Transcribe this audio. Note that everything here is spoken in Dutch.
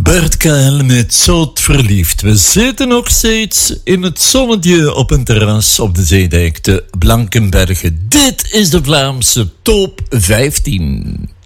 Bert KL met Zout Verliefd. We zitten nog steeds in het zonnetje op een terras op de zeedijk te Blankenberge. Dit is de Vlaamse Top 15.